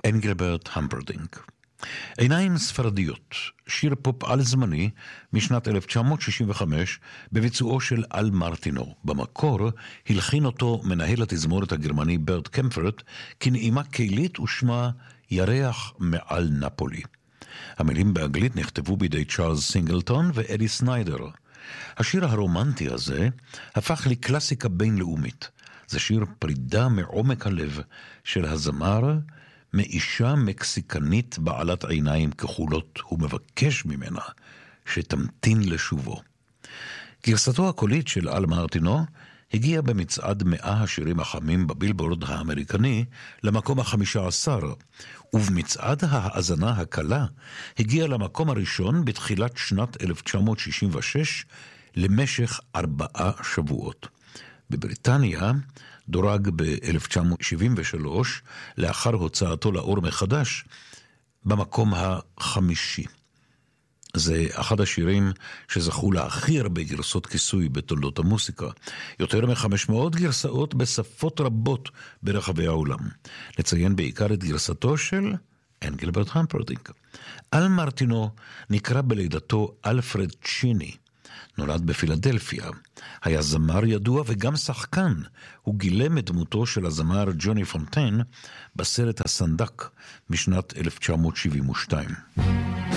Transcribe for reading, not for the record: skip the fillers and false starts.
אנגלברט המפרדינק. עיניים ספרדיות, שיר פופ על זמני משנת 1965 בביצועו של אל מרטינו. במקור הלחין אותו מנהל התזמורת הגרמני ברט קמפרט כנעימה קהילית ושמה ירח מעל נפולי. המילים באנגלית נכתבו בידי צ'ארלס סינגלטון ואדי סניידר. השיר הרומנטי הזה הפך לקלאסיקה בינלאומית. זה שיר פרידה מעומק הלב של הזמר מאישה מקסיקנית בעלת עיניים כחולות. הוא מבקש ממנה שתמתין לשובו. גרסתו הקולית של אל מרטינו הגיעה במצעד 100 השירים החמים בבילבורד האמריקני למקום ה-15, ובמצעד ההאזנה הקלה הגיע למקום הראשון בתחילת שנת 1966 למשך 4 שבועות. בבריטניה דורג ב-1973 לאחר הוצאתו לאור מחדש במקום ה-5. זה אחד השירים שזכו להכי הרבה גרסות כיסוי בתולדות המוסיקה. יותר מ-500 גרסאות בשפות רבות ברחבי העולם. נציין בעיקר את גרסתו של אנגלברט המפרדינק. אל מרטינו נקרא בלידתו אלפרד צ'יני. נולד בפילדלפיה. היה זמר ידוע וגם שחקן. הוא גילם את דמותו של הזמר ג'וני פונטיין בסרט הסנדק משנת 1972.